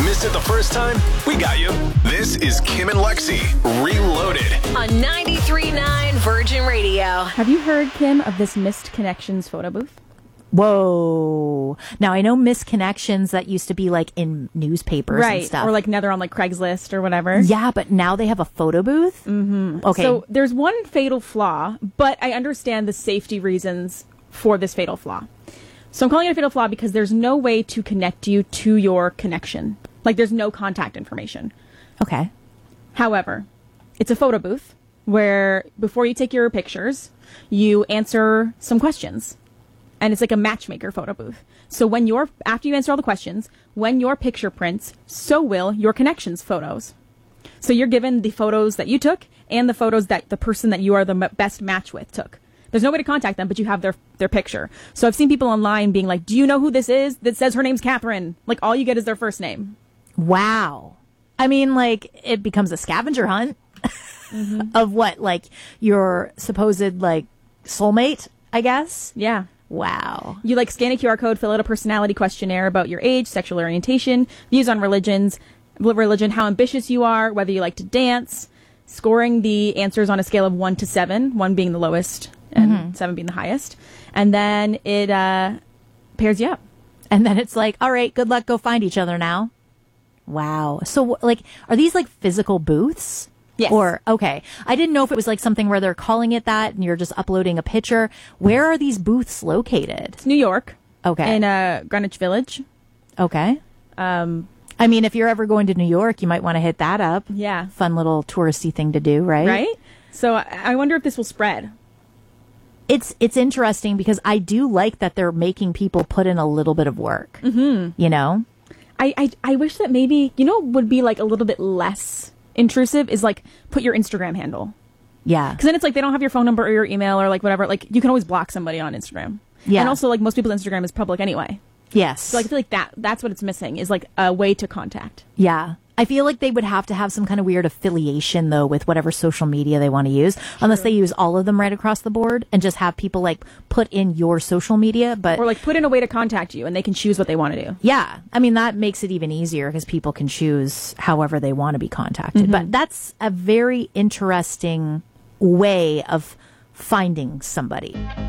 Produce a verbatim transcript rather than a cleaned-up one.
Missed it the first time? We got you. This is Kim and Lexi Reloaded on ninety-three point nine Virgin Radio. Have you heard, Kim, of this Missed Connections photo booth? Whoa. Now, I know Missed Connections that used to be like in newspapers right. and stuff. Or like now they're on like Craigslist or whatever. Yeah, but now they have a photo booth? Mm-hmm. Okay. So there's one fatal flaw, but I understand the safety reasons for this fatal flaw. So I'm calling it a fatal flaw because there's no way to connect you to your connection. Like there's no contact information. Okay. However, it's a photo booth where before you take your pictures, you answer some questions. And it's like a matchmaker photo booth. So when you're, after you answer all the questions, when your picture prints, so will your connections photos. So you're given the photos that you took and the photos that the person that you are the m- best match with took. There's no way to contact them, but you have their their picture. So I've seen people online being like, do you know who this is? That says her name's Catherine. Like all you get is their first name. Wow. I mean, like, it becomes a scavenger hunt mm-hmm. of what, like, your supposed, like, soulmate, I guess? Yeah. Wow. You, like, scan a Q R code, fill out a personality questionnaire about your age, sexual orientation, views on religions, religion, how ambitious you are, whether you like to dance, scoring the answers on a scale of one to seven, one being the lowest and mm-hmm. seven being the highest. And then it uh, pairs you up. And then it's like, all right, good luck, go find each other now. Wow. So, like, are these, like, physical booths? Yes. Or, okay. I didn't know if it was, like, something where they're calling it that and you're just uploading a picture. Where are these booths located? It's New York. Okay. In uh, Greenwich Village. Okay. Um, I mean, if you're ever going to New York, you might want to hit that up. Yeah. Fun little touristy thing to do, right? Right? So, I, I wonder if this will spread. It's it's interesting because I do like that they're making people put in a little bit of work. Mm-hmm. You know? I, I, I wish that maybe, you know, would be like a little bit less intrusive is like put your Instagram handle. Yeah. Because then it's like they don't have your phone number or your email or like whatever. Like you can always block somebody on Instagram. Yeah. And also like most people's Instagram is public anyway. Yes. So like, I feel like that that's what it's missing is like a way to contact. Yeah. I feel like they would have to have some kind of weird affiliation, though, with whatever social media they want to use, unless they use all of them right across the board and just have people, like, put in your social media. But or, like, put in a way to contact you, and they can choose what they want to do. Yeah. I mean, that makes it even easier because people can choose however they want to be contacted. Mm-hmm. But that's a very interesting way of finding somebody.